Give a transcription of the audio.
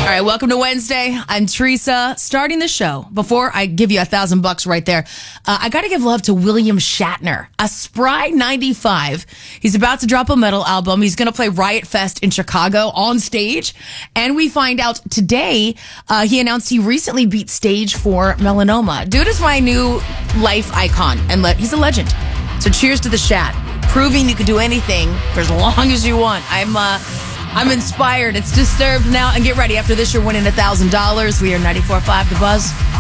right, welcome to Wednesday. I'm Teresa. Starting the show, before I give you $1,000 right there, I got to give love to William Shatner, a spry 95. He's about to drop a metal album. He's going to play Riot Fest in Chicago on stage. And we find out today, he announced he recently beat stage 4 melanoma. Dude is my new life icon, and he's a legend. So cheers to the Shat, proving you can do anything for as long as you want. I'm inspired. It's Disturbed now. And get ready. After this, you're winning $1,000. We are 94.5 The Buzz.